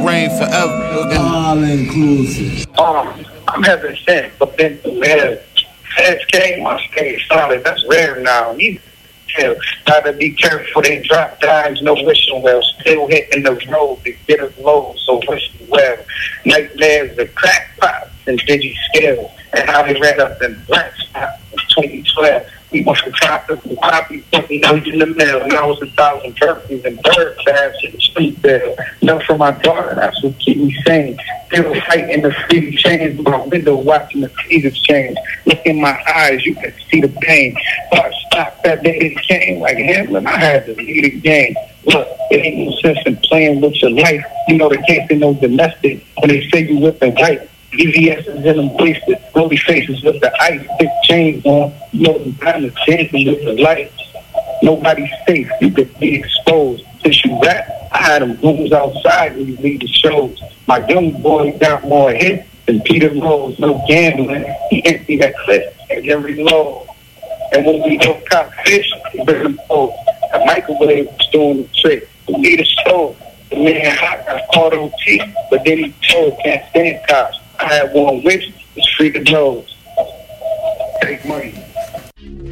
reign forever. All inclusive. I'm having sex, but then through hell. Sex came, I stayed solid. That's rare now. Hell, gotta be careful. They drop dimes, no wishing well. Still hitting the road to get us low, so wishing well. Nightmares, the crack pops and digi scale, and how they ran up in black spots in 2012. We must have dropped us and poppy, putting out in the mail. Now it's 1,000 turkeys and birds ass in the street there. Love for my daughter, that's what keep me sane. Still fighting the free change, my window watching the seasons change. Look in my eyes, you can see the pain. But stop that day it came like Hamlin, I had to lead a game. Look, it ain't no sense in playing with your life. You know, there can't be no domestic when they say you whipping white. EVS is in them wasted, rolly faces with the ice, big chains on. You know, the time is dancing with the lights. Nobody's safe, you could be exposed. Since you rap, I had them rooms outside when you leave the shows. My young boy got more hits than Peter Rose, no gambling. He empty that clip at every load. And when we go caught fish, we bring them home. A microwave was doing the trick. We need a stove. The man hot got caught on T, but then he told can't stand cops. I had one wish, it's free to nose. Take money.